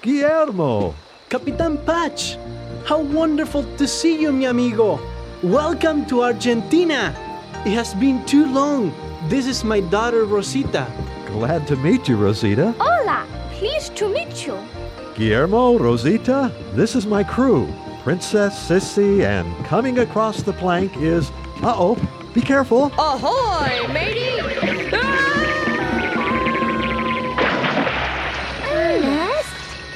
Guillermo! Capitan Patch! How wonderful to see you, mi amigo! Welcome to Argentina! It has been too long. This is my daughter, Rosita. Glad to meet you, Rosita. Hola, pleased to meet you. Guillermo, Rosita, this is my crew. Princess Sissy, and coming across the plank is... Uh-oh, be careful. Ahoy, matey! Ernest?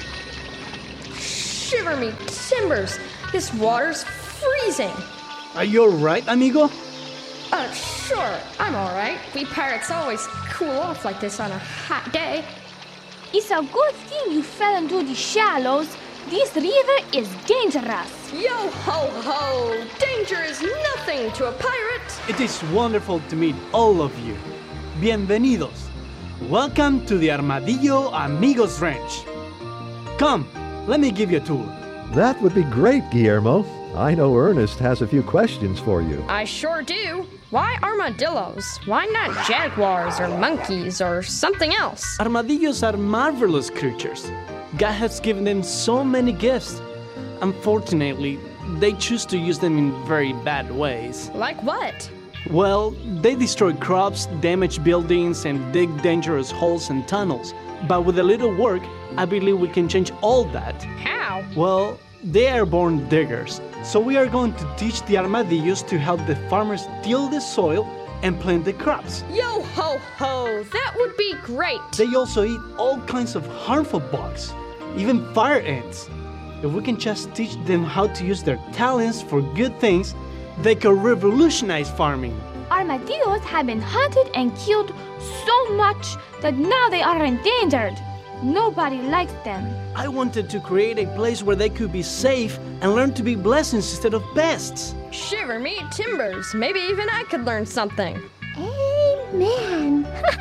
Shiver me timbers! This water's freezing! Are you alright, amigo? Sure, I'm alright. We pirates always cool off like this on a hot day. It's a good thing you fell into the shallows. This river is dangerous. Yo ho ho! Danger is nothing to a pirate! It is wonderful to meet all of you. Bienvenidos. Welcome to the Armadillo Amigos Ranch. Come, let me give you a tour. That would be great, Guillermo. I know Ernest has a few questions for you. I sure do. Why armadillos? Why not jaguars or monkeys or something else? Armadillos are marvelous creatures. God has given them so many gifts. Unfortunately, they choose to use them in very bad ways. Like what? Well, they destroy crops, damage buildings, and dig dangerous holes and tunnels. But with a little work, I believe we can change all that. How? Well, they are born diggers. So we are going to teach the armadillos to help the farmers till the soil and plant the crops. Yo ho ho! That would be great! They also eat all kinds of harmful bugs, even fire ants. If we can just teach them how to use their talents for good things, they could revolutionize farming. Armadillos have been hunted and killed so much that now they are endangered. Nobody likes them. I wanted to create a place where they could be safe and learn to be blessings instead of pests. Shiver me timbers! Maybe even I could learn something. Amen.